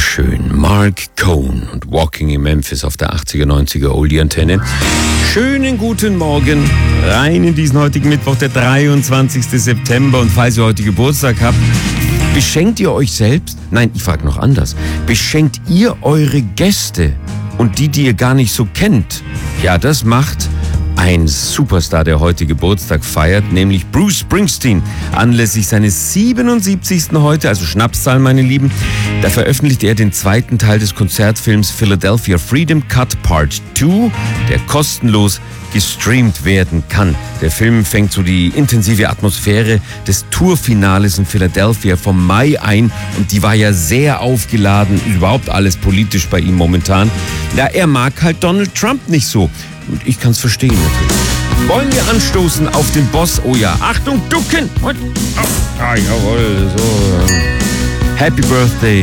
schön. Mark Cohn und Walking in Memphis auf der 80er, 90er Oldie-Antenne. Schönen guten Morgen rein in diesen heutigen Mittwoch, der 23. September. Und falls ihr heute Geburtstag habt, beschenkt ihr euch selbst? Nein, ich frage noch anders. Beschenkt ihr eure Gäste und die ihr gar nicht so kennt? Ja, das macht ein Superstar, der heute Geburtstag feiert, nämlich Bruce Springsteen. Anlässlich seines 77. heute, also Schnapszahl, meine Lieben, da veröffentlicht er den zweiten Teil des Konzertfilms Philadelphia Freedom Cut Part 2, der kostenlos gestreamt werden kann. Der Film fängt so die intensive Atmosphäre des Tourfinales in Philadelphia vom Mai ein und die war ja sehr aufgeladen, überhaupt alles politisch bei ihm momentan. Ja, er mag halt Donald Trump nicht so. Und ich kann's verstehen natürlich. Wollen wir anstoßen auf den Boss? Oh ja, Achtung, ducken! Und, jawohl, so. Happy Birthday.